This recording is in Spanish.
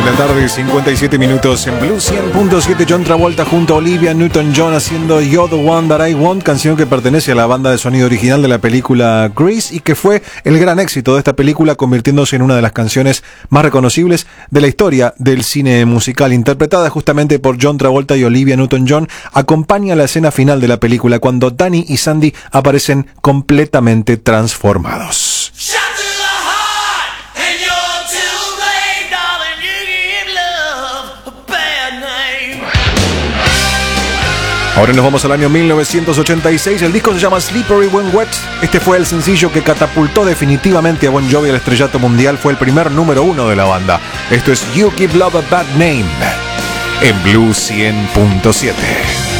de la tarde, 57 minutos en Blue 100.7. John Travolta junto a Olivia Newton-John haciendo You're the One That I Want, canción que pertenece a la banda de sonido original de la película Grease y que fue el gran éxito de esta película, convirtiéndose en una de las canciones más reconocibles de la historia del cine musical. Interpretada justamente por John Travolta y Olivia Newton-John, acompaña la escena final de la película cuando Danny y Sandy aparecen completamente transformados. Ahora nos vamos al año 1986. El disco se llama Slippery When Wet. Este fue el sencillo que catapultó definitivamente a Bon Jovi al estrellato mundial. Fue el primer número 1 de la banda. Esto es You Give Love a Bad Name en Blue 100.7.